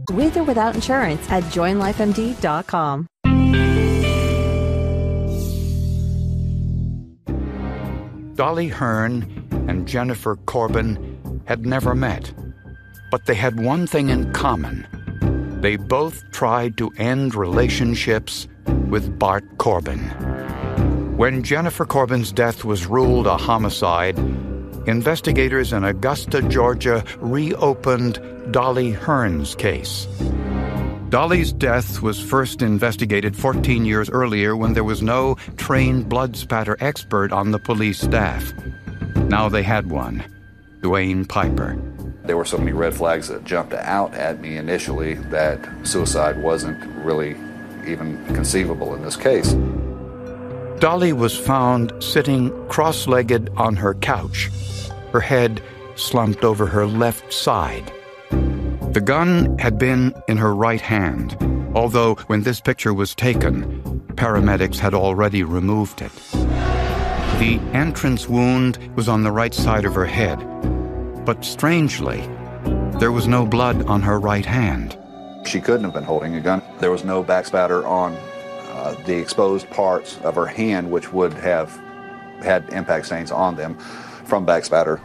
With or without insurance at joinlifemd.com. Dolly Hearn and Jennifer Corbin had never met, but they had one thing in common. They both tried to end relationships with Bart Corbin. When Jennifer Corbin's death was ruled a homicide, investigators in Augusta, Georgia, reopened Dolly Hearn's case. Dolly's death was first investigated 14 years earlier when there was no trained blood spatter expert on the police staff. Now they had one, Dwayne Piper. There were so many red flags that jumped out at me initially that suicide wasn't really even conceivable in this case. Dolly was found sitting cross-legged on her couch, her head slumped over her left side. The gun had been in her right hand, although when this picture was taken, paramedics had already removed it. The entrance wound was on the right side of her head, but strangely, there was no blood on her right hand. She couldn't have been holding a gun. There was no backspatter on the exposed parts of her hand, which would have had impact stains on them from backspatter.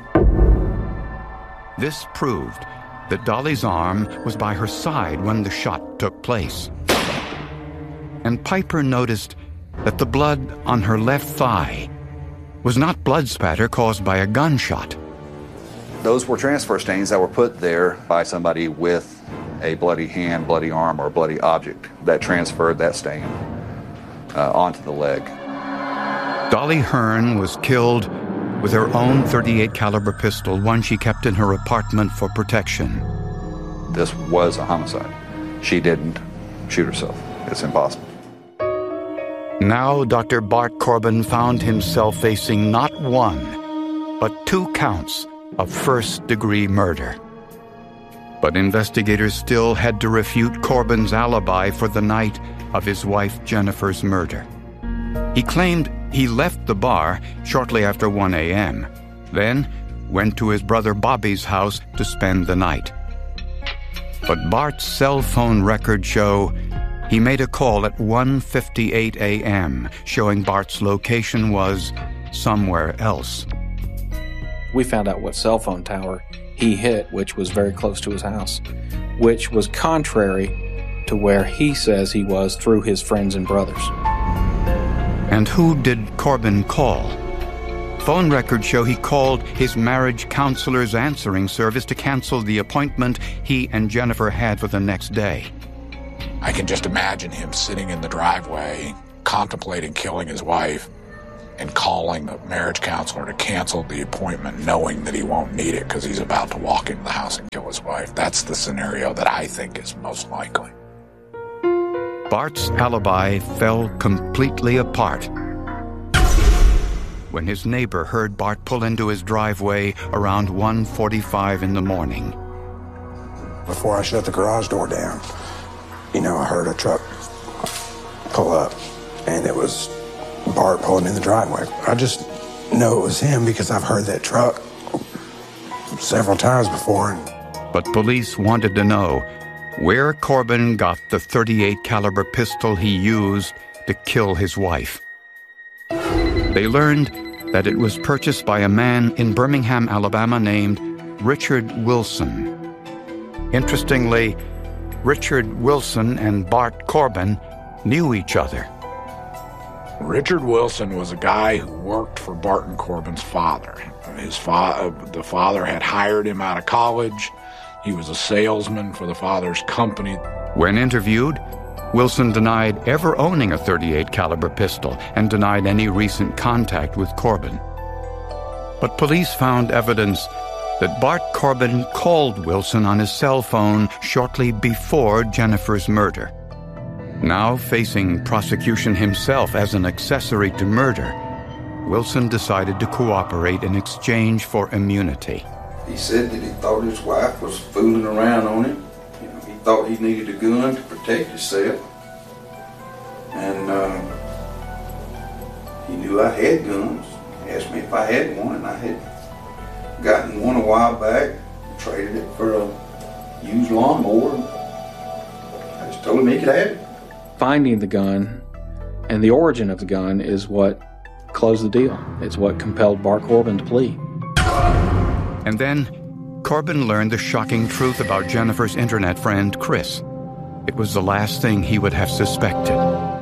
This proved that Dolly's arm was by her side when the shot took place. And Piper noticed that the blood on her left thigh was not blood spatter caused by a gunshot. Those were transfer stains that were put there by somebody with a bloody hand, bloody arm, or bloody object that transferred that stain onto the leg. Dolly Hearn was killed with her own .38 caliber pistol, one she kept in her apartment for protection. This was a homicide. She didn't shoot herself. It's impossible. Now Dr. Bart Corbin found himself facing not one, but 2 counts of first-degree murder. But investigators still had to refute Corbin's alibi for the night of his wife Jennifer's murder. He claimed he left the bar shortly after 1 a.m., then went to his brother Bobby's house to spend the night. But Bart's cell phone records show he made a call at 1:58 a.m., showing Bart's location was somewhere else. We found out what cell phone tower he hit, which was very close to his house, which was contrary to where he says he was through his friends and brothers. And who did Corbin call? Phone records show he called his marriage counselor's answering service to cancel the appointment he and Jennifer had for the next day. I can just imagine him sitting in the driveway, contemplating killing his wife, and calling the marriage counselor to cancel the appointment, knowing that he won't need it because he's about to walk into the house and kill his wife. That's the scenario that I think is most likely. Bart's alibi fell completely apart when his neighbor heard Bart pull into his driveway around 1:45 in the morning. Before I shut the garage door down, I heard a truck pull up, and it was Bart pulling in the driveway. I just know it was him because I've heard that truck several times before. But police wanted to know where Corbin got the .38 caliber pistol he used to kill his wife. They learned that it was purchased by a man in Birmingham, Alabama named Richard Wilson. Interestingly, Richard Wilson and Bart Corbin knew each other. Richard Wilson was a guy who worked for Barton Corbin's father. The father had hired him out of college. He was a salesman for the father's company. When interviewed, Wilson denied ever owning a .38 caliber pistol and denied any recent contact with Corbin. But police found evidence that Bart Corbin called Wilson on his cell phone shortly before Jennifer's murder. Now facing prosecution himself as an accessory to murder, Wilson decided to cooperate in exchange for immunity. He said that he thought his wife was fooling around on him. He thought he needed a gun to protect himself. And he knew I had guns. He asked me if I had one, and I had gotten one a while back, traded it for a used lawnmower. Just told him he could have it. Finding the gun and the origin of the gun is what closed the deal. It's what compelled Bart Corbin to plea. And then, Corbin learned the shocking truth about Jennifer's internet friend, Chris. It was the last thing he would have suspected.